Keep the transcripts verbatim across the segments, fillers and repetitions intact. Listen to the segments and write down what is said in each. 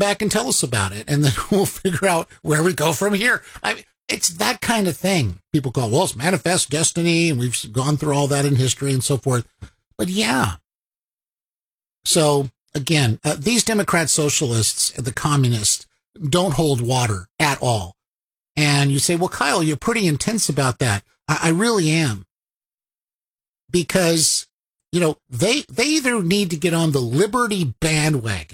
back and tell us about it, and then we'll figure out where we go from here. I mean, it's that kind of thing. People call, well, it's manifest destiny, and we've gone through all that in history and so forth. But yeah. So, again, uh, these Democrat socialists, the communists, don't hold water at all. And you say, well, Kyle, you're pretty intense about that. I, I really am. Because, you know, they they either need to get on the liberty bandwagon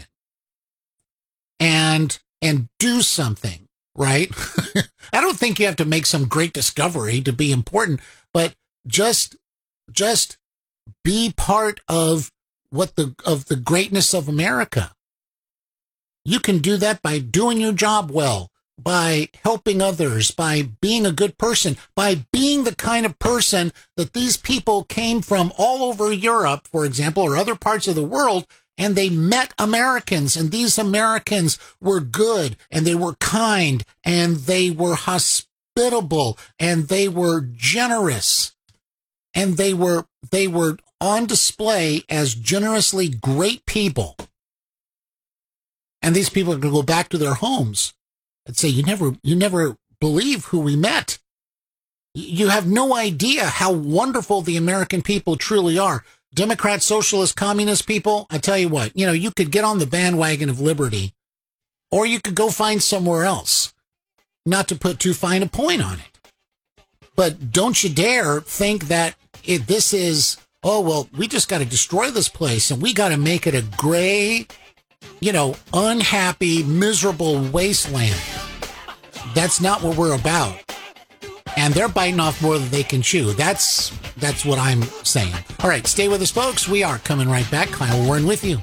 and and do something, right? I don't think you have to make some great discovery to be important, but just just be part of what the of the greatness of America. You can do that by doing your job well, by helping others, by being a good person, by being the kind of person that these people came from all over Europe, for example, or other parts of the world, and they met Americans, and these Americans were good, and they were kind, and they were hospitable, and they were generous, and they were they were on display as generously great people. And these people are going to go back to their homes and say, you never, you never believe who we met. You have no idea how wonderful the American people truly are. Democrat, socialist, communist people, I tell you what, you know, you could get on the bandwagon of liberty, or you could go find somewhere else, not to put too fine a point on it. But don't you dare think that it, this is, oh, well, we just got to destroy this place, and we got to make it a gray, you know, unhappy, miserable wasteland. That's not what we're about. And they're biting off more than they can chew. That's that's what I'm saying. All right, stay with us, folks. We are coming right back. Kyle Warren with you.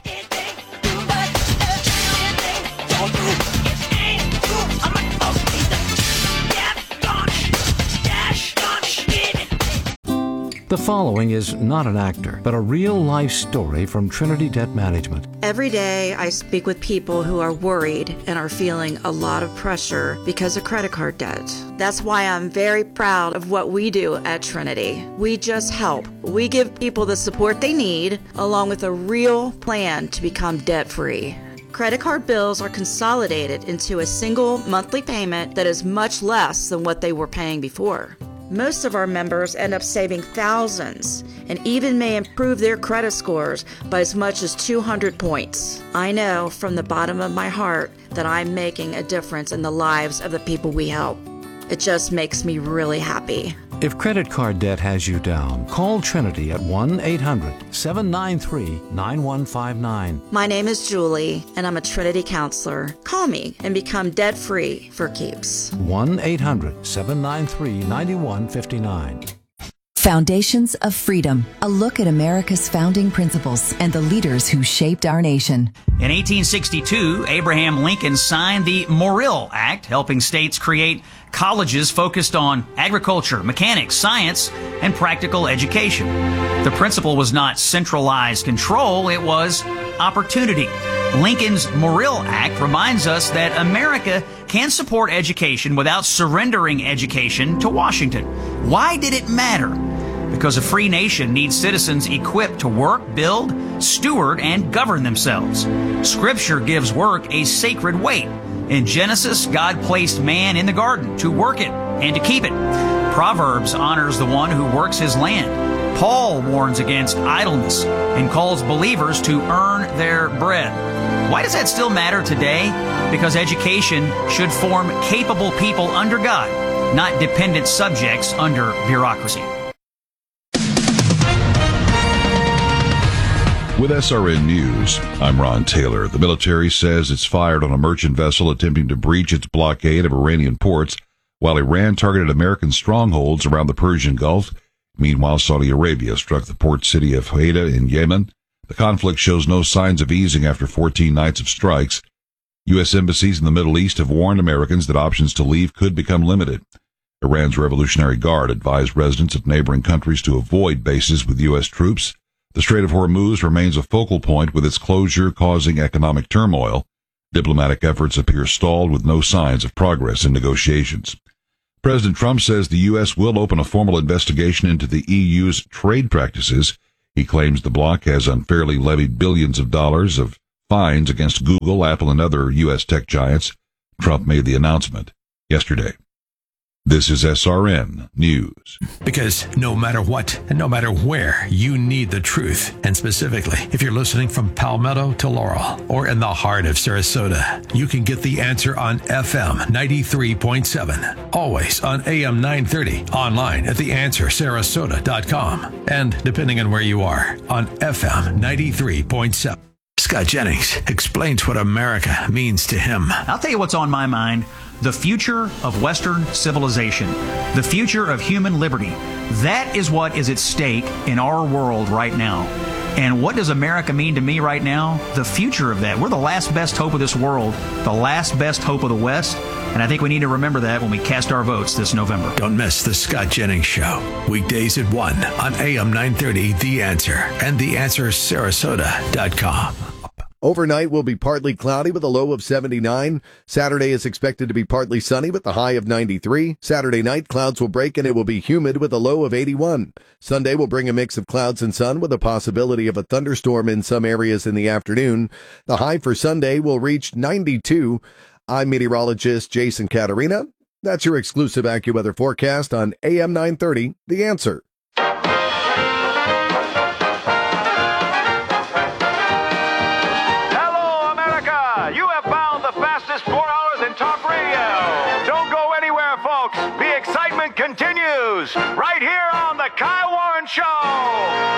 The following is not an actor, but a real-life story from Trinity Debt Management. Every day I speak with people who are worried and are feeling a lot of pressure because of credit card debt. That's why I'm very proud of what we do at Trinity. We just help. We give people the support they need, along with a real plan to become debt-free. Credit card bills are consolidated into a single monthly payment that is much less than what they were paying before. Most of our members end up saving thousands and even may improve their credit scores by as much as two hundred points. I know from the bottom of my heart that I'm making a difference in the lives of the people we help. It just makes me really happy. If credit card debt has you down, call Trinity at one eight hundred seven nine three nine one five nine. My name is Julie, and I'm a Trinity counselor. Call me and become debt-free for keeps. one eight hundred seven nine three nine one five nine. Foundations of Freedom, a look at America's founding principles and the leaders who shaped our nation. In eighteen sixty-two, Abraham Lincoln signed the Morrill Act, helping states create colleges focused on agriculture, mechanics, science, and practical education. The principle was not centralized control, it was opportunity. Lincoln's Morrill Act reminds us that America can support education without surrendering education to Washington. Why did it matter? Because a free nation needs citizens equipped to work, build, steward, and govern themselves. Scripture gives work a sacred weight. In Genesis, God placed man in the garden to work it and to keep it. Proverbs honors the one who works his land. Paul warns against idleness and calls believers to earn their bread. Why does that still matter today? Because education should form capable people under God, not dependent subjects under bureaucracy. With S R N News, I'm Ron Taylor. The military says it's fired on a merchant vessel attempting to breach its blockade of Iranian ports, while Iran targeted American strongholds around the Persian Gulf. Meanwhile, Saudi Arabia struck the port city of Hodeida in Yemen. The conflict shows no signs of easing after fourteen nights of strikes. U S embassies in the Middle East have warned Americans that options to leave could become limited. Iran's Revolutionary Guard advised residents of neighboring countries to avoid bases with U S troops. The Strait of Hormuz remains a focal point, with its closure causing economic turmoil. Diplomatic efforts appear stalled, with no signs of progress in negotiations. President Trump says the U S will open a formal investigation into the E U's trade practices. He claims the bloc has unfairly levied billions of dollars of fines against Google, Apple, and other U S tech giants. Trump made the announcement yesterday. This is S R N News. Because no matter what and no matter where, you need the truth. And specifically, if you're listening from Palmetto to Laurel or in the heart of Sarasota, you can get the answer on F M ninety-three point seven. Always on A M nine thirty. Online at the answer sarasota dot com. And depending on where you are, on F M ninety-three point seven. Scott Jennings explains what America means to him. I'll tell you what's on my mind. The future of Western civilization, the future of human liberty. That is what is at stake in our world right now. And what does America mean to me right now? The future of that. We're the last best hope of this world, the last best hope of the West. And I think we need to remember that when we cast our votes this November. Don't miss the Scott Jennings Show. Weekdays at one on A M nine thirty, The Answer, and the answer sarasota dot com. Overnight will be partly cloudy with a low of seventy-nine. Saturday is expected to be partly sunny with the high of ninety-three. Saturday night, clouds will break and it will be humid with a low of eighty-one. Sunday will bring a mix of clouds and sun with a possibility of a thunderstorm in some areas in the afternoon. The high for Sunday will reach ninety-two. I'm meteorologist Jason Caterina. That's your exclusive AccuWeather forecast on A M nine thirty, The Answer. Continues right here on the Kyle Warren Show.